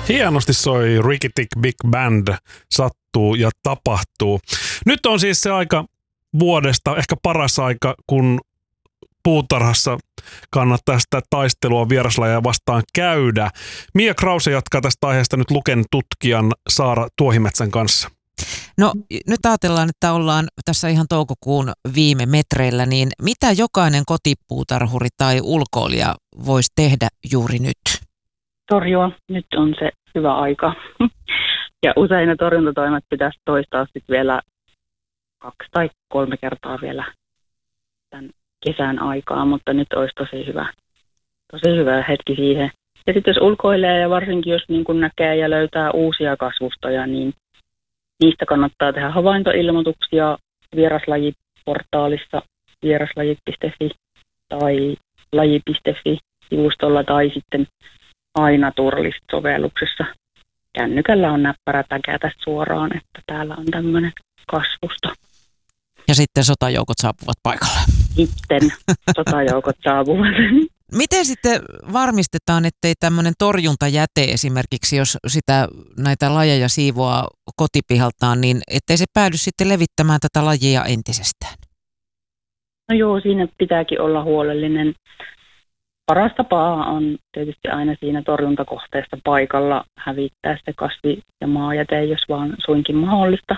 Hienosti soi Ricky Tick Big Band, sattuu ja tapahtuu. Nyt on siis se aika vuodesta, ehkä paras aika, kun puutarhassa kannattaa sitä taistelua vieraslajeja vastaan käydä. Mia Krause jatkaa tästä aiheesta nyt Luken tutkijan Saara Tuohimetsän kanssa. No nyt ajatellaan, että ollaan tässä ihan toukokuun viime metreillä, niin mitä jokainen kotipuutarhuri tai ulkoilija voisi tehdä juuri nyt? Torjua. Nyt on se hyvä aika. Ja usein ne torjuntatoimet pitäisi toistaa sitten vielä 2 tai 3 kertaa vielä tämän kesän aikaa, mutta nyt olisi tosi hyvä hetki siihen. Ja sitten jos ulkoilee ja varsinkin jos niin kun näkee ja löytää uusia kasvustoja, niin niistä kannattaa tehdä havaintoilmoituksia vieraslajiportaalissa vieraslajit.fi tai laji.fi-sivustolla tai sitten aina Turlist-sovelluksessa. Kännykällä on näppärä täkätä suoraan, että täällä on tämmöinen kasvusto. Ja sitten sotajoukot saapuvat paikalle. Sitten sotajoukot saapuvat. Miten sitten varmistetaan, ettei tämmöinen torjuntajäte esimerkiksi, jos sitä näitä lajeja siivoaa kotipihaltaan, niin ettei se päädy sitten levittämään tätä lajia entisestään? No joo, siinä pitääkin olla huolellinen. Paras tapa on tietysti aina siinä torjuntakohteessa paikalla hävittää se kasvi- ja maajäte, jos vaan suinkin mahdollista.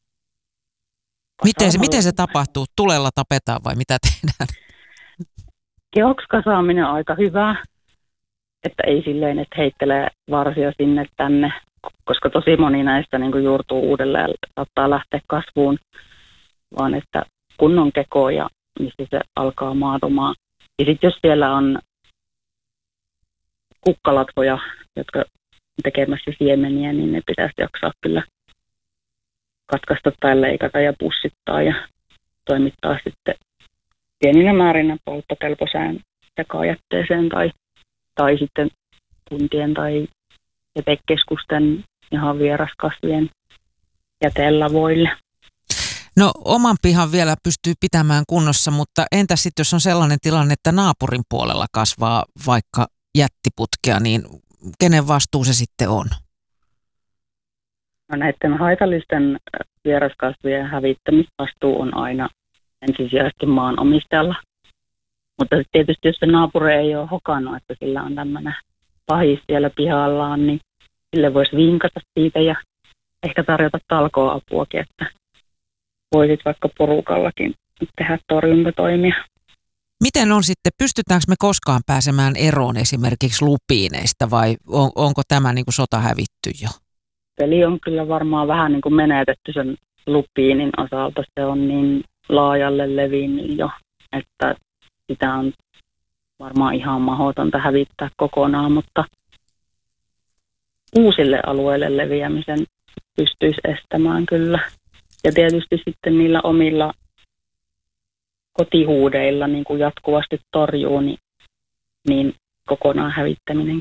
Miten se tapahtuu? Tulella tapetaan vai mitä tehdään? Keoksi kasaaminen on aika hyvä, että ei silleen, että heittelee varsia sinne tänne, koska tosi moni näistä niin kuin juurtuu uudelleen, saattaa lähteä kasvuun, vaan että kunnon keko ja missä se alkaa maatumaan. Ja sitten jos siellä on kukkalatvoja, jotka on tekemässä siemeniä, niin ne pitäisi jaksaa kyllä katkaista tai leikata ja pussittaa ja toimittaa sitten pieninä määrinä polttokelpoiseen sekajätteeseen tai sitten kuntien tai jätekeskusten ihan vieraskasvien jätelavoille. No oman pihan vielä pystyy pitämään kunnossa, mutta entäs sitten jos on sellainen tilanne, että naapurin puolella kasvaa vaikka jättiputkea, niin kenen vastuu se sitten on? No näiden haitallisten vieraskasvien hävittämisvastuu on aina ensisijaisesti maanomistajalla. Mutta tietysti jos se naapuri ei ole hokannut, että sillä on tämmöinen pahis siellä pihallaan, niin sille voisi vinkata siitä ja ehkä tarjota talkooapuakin, että voisit vaikka porukallakin tehdä torjuntatoimia. Miten on sitten, pystytäänkö me koskaan pääsemään eroon esimerkiksi lupiineista vai onko tämä niin kuin sota hävitty jo? Peli on kyllä varmaan vähän niin kuin menetetty sen lupiinin osalta. Se on niin laajalle levinnyt jo, että sitä on varmaan ihan mahdotonta hävittää kokonaan, mutta uusille alueille leviämisen pystyisi estämään kyllä. Ja tietysti sitten niillä omilla kotihuudeilla niin kuin jatkuvasti torjuu, niin kokonaan hävittäminen